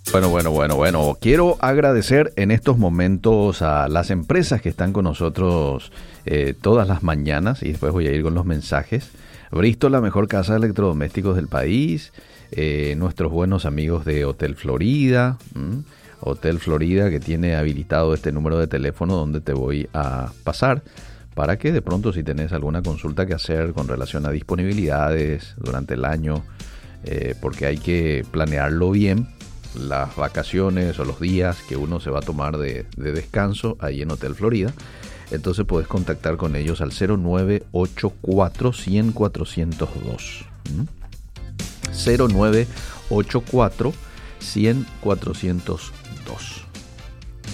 Bueno. Quiero agradecer en estos momentos a las empresas que están con nosotros todas las mañanas, y después voy a ir con los mensajes. Bristol, la mejor casa de electrodomésticos del país. Nuestros buenos amigos de Hotel Florida. Hotel Florida, que tiene habilitado este número de teléfono donde te voy a pasar para que de pronto, si tenés alguna consulta que hacer con relación a disponibilidades durante el año, porque hay que planearlo bien, las vacaciones o los días que uno se va a tomar de descanso ahí en Hotel Florida. Entonces podés contactar con ellos al 0984 100 402. 0984 100 402.